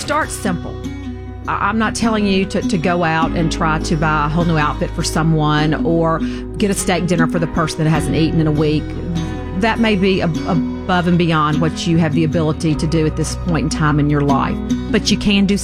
start simple. I'm not telling you to go out and try to buy a whole new outfit for someone or get a steak dinner for the person that hasn't eaten in a week. That may be above and beyond what you have the ability to do at this point in time in your life. But you can do